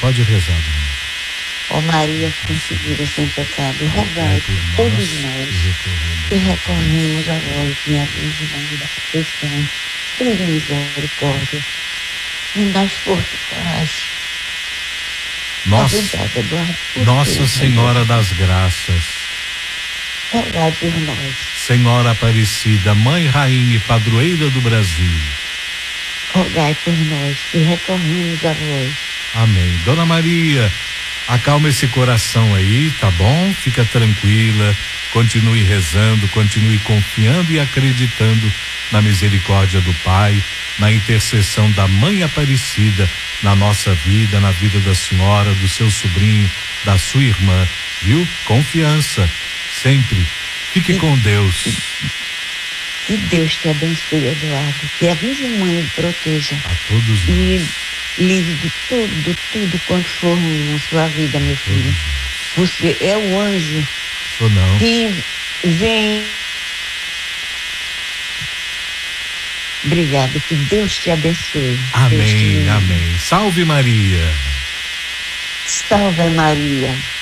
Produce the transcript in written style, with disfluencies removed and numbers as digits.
Pode rezar, dona. Ó Maria, concebida sem pecado, rogai por todos nós que recorremos a vós, minha Virgem Maria da Conceição, tende misericórdia, me dai força e coragem. Obrigada, Eduardo. Nossa Senhora das Graças, rogai por nós. Senhora Aparecida, Mãe, Rainha e Padroeira do Brasil, rogai por nós que recorremos a vós. Amém. Dona Maria, acalma esse coração aí, tá bom? Fica tranquila, continue rezando, continue confiando e acreditando na misericórdia do Pai, na intercessão da Mãe Aparecida na nossa vida, na vida da senhora, do seu sobrinho, da sua irmã, viu? Confiança, sempre. Fique com Deus. Que Deus te abençoe, Eduardo, que a Virgem Mãe o proteja. A todos nós. E livre de tudo quanto for ruim na sua vida, meu filho. Você é o anjo que vem. Obrigado, que Deus te abençoe. Amém, amém. Salve Maria. Salve Maria.